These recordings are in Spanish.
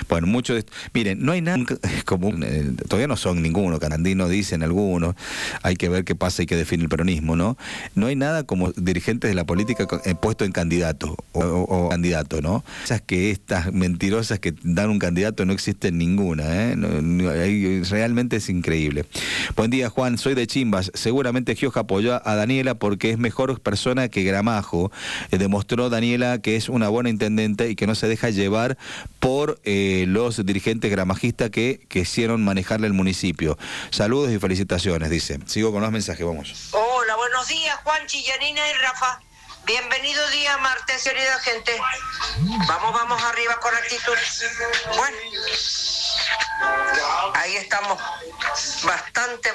Bueno, miren, no hay nada común, todavía no son ninguno, Canandino dicen algunos, hay que ver qué pasa y qué define el peronismo, ¿no? No hay nada como dirigentes de la política puesto en candidato o candidato, ¿no? Esas que estas mentirosas que dan un candidato no existen ninguna, ¿eh? Realmente es increíble. Buen día, Juan, soy de Chimbas. Seguramente Gioja apoyó a Daniela porque es mejor persona que Gramajo. Demostró Daniela que es una buena intendente y que no se deja llevar por los dirigentes gramajistas que quisieron manejarle el municipio. Saludos y felicitaciones, dice. Sigo con los mensajes, vamos. Hola, buenos días, Juan, Chillanina y Rafa. Bienvenido día martes, querida gente. Vamos arriba con actitud. Bueno, ahí estamos bastante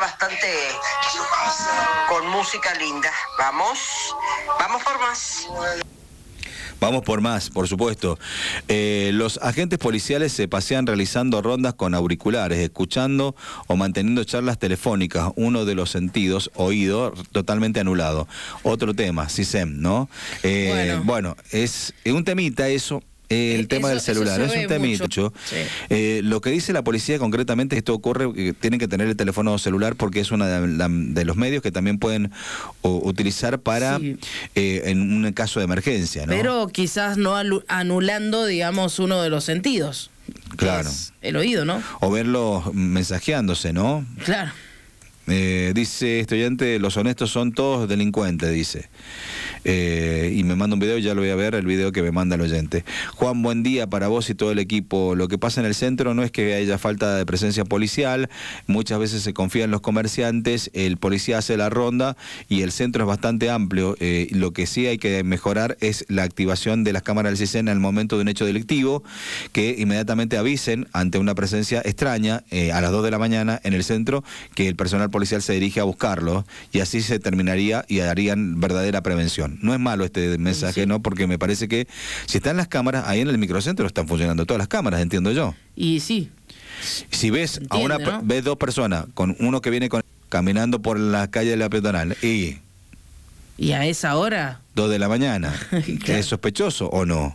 con música linda. Vamos por más. Vamos por más, por supuesto. Los agentes policiales se pasean realizando rondas con auriculares, escuchando o manteniendo charlas telefónicas. Uno de los sentidos, oído, totalmente anulado. Otro tema, CISEN, ¿no? Bueno, es un temita eso. El tema del celular es un temita. Sí. Lo que dice la policía concretamente, esto ocurre, que tienen que tener el teléfono celular porque es uno de los medios que también pueden utilizar para en un caso de emergencia, ¿no? Pero quizás no anulando, digamos, uno de los sentidos. Claro. El oído, ¿no? O verlo mensajeándose, ¿no? Claro. Dice estudiante, los honestos son todos delincuentes, dice. Y me manda un video y ya lo voy a ver, el video que me manda el oyente. Juan, buen día para vos y todo el equipo. Lo que pasa en el centro no es que haya falta de presencia policial, muchas veces se confía en los comerciantes, el policía hace la ronda y el centro es bastante amplio. Lo que sí hay que mejorar es la activación de las cámaras del CISEN en el momento de un hecho delictivo, que inmediatamente avisen ante una presencia extraña a las 2 de la mañana en el centro, que el personal policial se dirige a buscarlo y así se terminaría y harían verdadera prevención. No es malo este mensaje, sí, ¿no? Porque me parece que si están las cámaras, ahí en el microcentro están funcionando todas las cámaras, entiendo yo. Y sí. Si ves ¿no? Ves dos personas, con uno que viene caminando por la calle de la peatonal y a esa hora 2 de la mañana, claro. ¿Es sospechoso o no?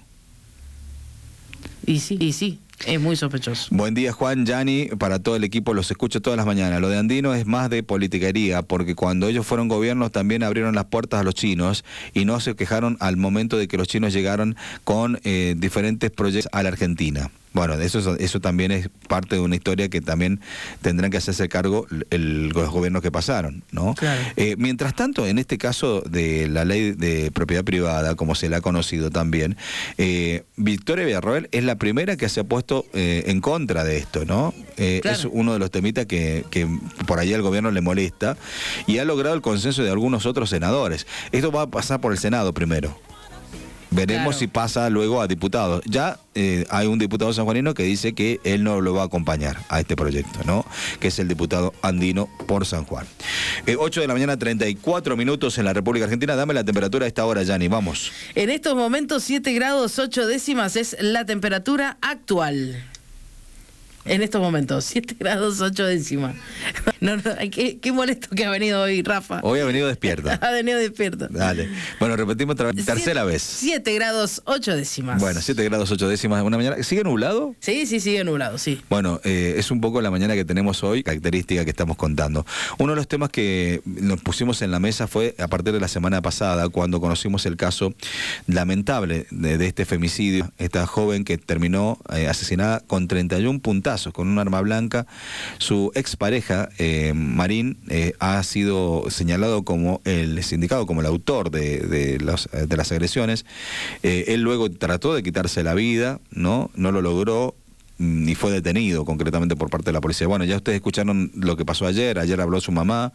Y sí. Es muy sospechoso. Buen día, Juan, Yanni, para todo el equipo, los escucho todas las mañanas. Lo de Andino es más de politiquería, porque cuando ellos fueron gobiernos también abrieron las puertas a los chinos y no se quejaron al momento de que los chinos llegaron con diferentes proyectos a la Argentina. Bueno, eso también es parte de una historia que también tendrán que hacerse cargo los gobiernos que pasaron, ¿no? Claro. Mientras tanto, en este caso de la ley de propiedad privada, como se la ha conocido también, Victoria Villarroel es la primera que se ha puesto en contra de esto, ¿no? Claro. Es uno de los temitas que por ahí al gobierno le molesta y ha logrado el consenso de algunos otros senadores. Esto va a pasar por el Senado primero. Veremos, claro, si pasa luego a diputados. Ya hay un diputado sanjuanino que dice que él no lo va a acompañar a este proyecto, ¿no? Que es el diputado andino por San Juan. 8 de la mañana, 34 minutos en la República Argentina. Dame la temperatura a esta hora, Yanni, vamos. En estos momentos 7 grados 8 décimas es la temperatura actual. En estos momentos, 7 grados 8 décimas. No, qué molesto que ha venido hoy, Rafa. Hoy ha venido despierta. Ha venido despierta. Dale. Bueno, repetimos tercera vez. 7 grados 8 décimas. Bueno, 7 grados 8 décimas una mañana. ¿Sigue nublado? Sí, sigue nublado, sí. Bueno, es un poco la mañana que tenemos hoy, característica que estamos contando. Uno de los temas que nos pusimos en la mesa fue a partir de la semana pasada, cuando conocimos el caso lamentable de este femicidio, esta joven que terminó asesinada con 31 puntazos, con un arma blanca. Su expareja, Marín, ha sido señalado como sindicado como el autor de las agresiones. Él luego trató de quitarse la vida, no lo logró y fue detenido concretamente por parte de la policía. Bueno, ya ustedes escucharon lo que pasó ayer habló su mamá,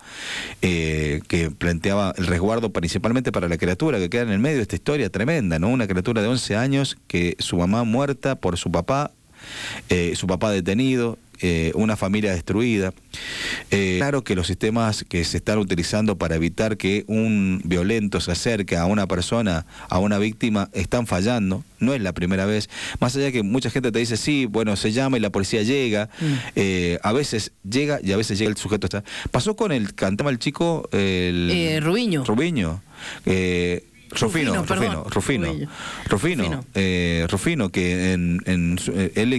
que planteaba el resguardo principalmente para la criatura que queda en el medio de esta historia tremenda, ¿no? Una criatura de 11 años que su mamá muerta por su papá detenido, una familia destruida. Claro que los sistemas que se están utilizando para evitar que un violento se acerque a una persona, a una víctima, están fallando. No es la primera vez. Más allá de que mucha gente te dice, sí, bueno, se llama y la policía llega. A veces llega y a veces llega el sujeto. Pasó con cantaba el chico, Rubiño. Rufino, que él